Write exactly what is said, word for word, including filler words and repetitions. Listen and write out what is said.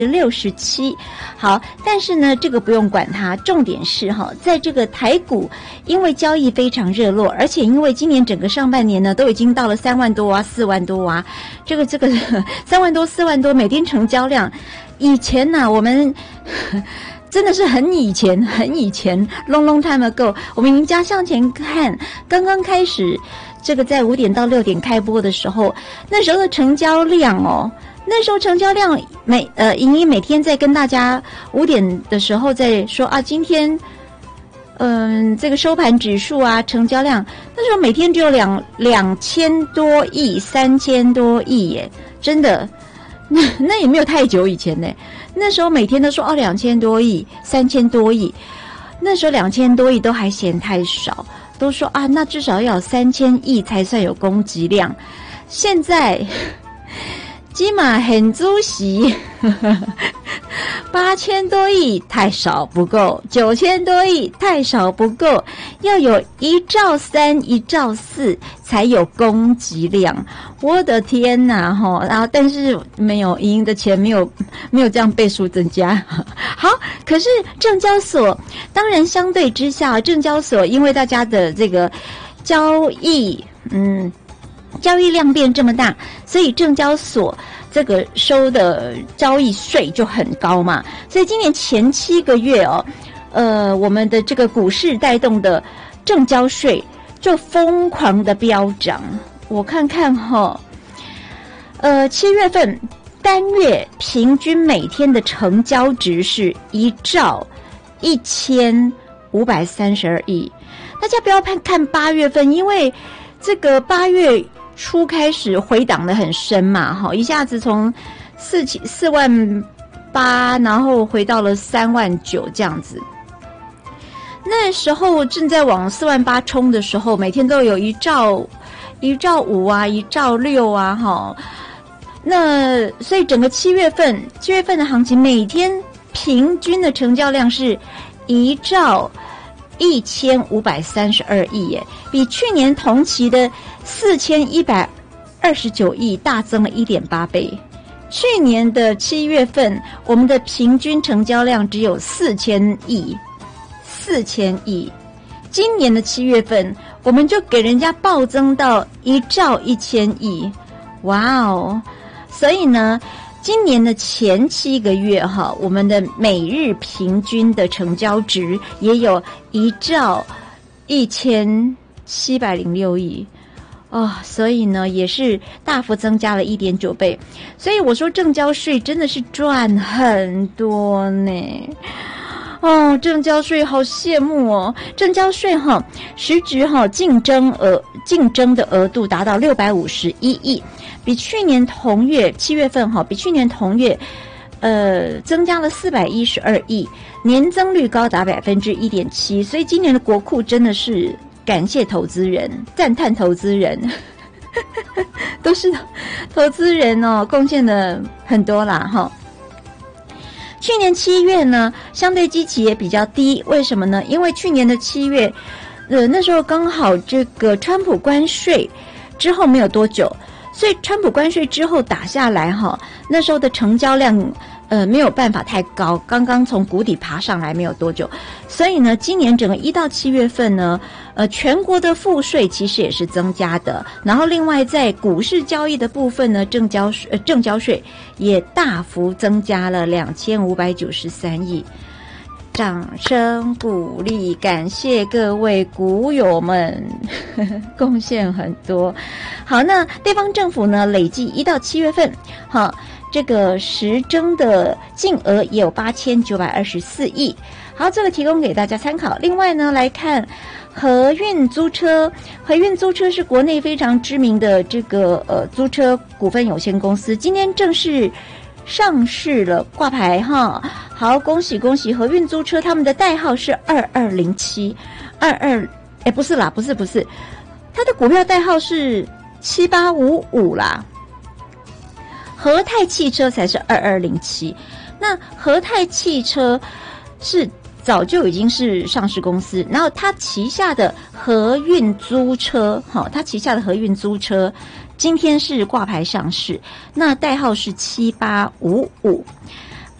六十七。好，但是呢这个不用管它，重点是哈，在这个台股因为交易非常热络，而且因为今年整个上半年呢都已经到了三万多啊四万多啊，这个这个三万多四万多每天成交量，以前呢、啊、我们真的是很以前很以前 long long time ago， 我们赢家向前看刚刚开始这个在五点到六点开播的时候，那时候的成交量哦，那时候成交量每呃莹莹每天在跟大家五点的时候在说啊，今天嗯这个收盘指数啊成交量，那时候每天只有两两千多亿三千多亿耶，真的那那也没有太久以前呢，那时候每天都说哦两千多亿三千多亿，那时候两千多亿都还嫌太少，都说啊那至少要有三千亿才算有供给量，现在起码很主席八千多亿太少不够，九千多亿太少不够，要有一兆三一兆四才有供给量，我的天哪齁！然后但是没有莹莹的钱没有没有这样倍数增加。好，可是证交所当然相对之下，证交所因为大家的这个交易嗯交易量变这么大，所以证交所这个收的交易税就很高嘛，所以今年前七个月哦，呃，我们的这个股市带动的证交税就疯狂的飙涨。我看看哈、哦，呃，七月份单月平均每天的成交值是一兆一千五百三十二亿。大家不要看看八月份，因为这个八月初开始回档的很深嘛，哈，一下子从四七四万八，然后回到了三万九这样子。那时候正在往四万八冲的时候，每天都有一兆一兆五啊，一兆六啊，哈。那所以整个七月份，七月份的行情每天平均的成交量是一兆一千五百三十二亿耶，比去年同期的四千一百二十九亿大增了一点八倍。去年的七月份，我们的平均成交量只有四千亿，四千亿。今年的七月份，我们就给人家暴增到一兆一千亿，哇哦！所以呢，今年的前七个月哈，我们的每日平均的成交值也有一兆一千七百零六亿哦，所以呢也是大幅增加了一点九倍。所以我说证交税真的是赚很多呢。哦，证交税好羡慕哦！证交税哈，实质哈竞争额竞争的额度达到六百五十一亿，比去年同月七月份哈，比去年同月，呃，增加了四百一十二亿，年增率高达百分之一点七。所以今年的国库真的是感谢投资人，赞叹投资人，都是投资人哦，贡献的很多啦哈。去年七月呢，相对基期也比较低，为什么呢？因为去年的七月，呃，那时候刚好这个川普关税之后没有多久，所以川普关税之后打下来哈，那时候的成交量呃没有办法太高，刚刚从谷底爬上来没有多久，所以呢，今年整个一到七月份呢，呃，全国的赋税其实也是增加的，然后另外在股市交易的部分呢，证交税呃证交税也大幅增加了两千五百九十三亿。掌声鼓励，感谢各位股友们呵呵贡献很多。好，那地方政府呢，累计一到七月份，好，这个实征的净额也有八千九百二十四亿。好，这个提供给大家参考。另外呢，来看和运租车，和运租车是国内非常知名的这个呃租车股份有限公司，今天正式上市了，挂牌哈。好，恭喜恭喜和运租车，他们的代号是二二零七，二二，哎，不是啦，不是不是，它的股票代号是七八五五啦。和泰汽车才是二二零七，那和泰汽车是早就已经是上市公司，然后它旗下的和运租车，好，它旗下的和运租车今天是挂牌上市，那代号是七八五五。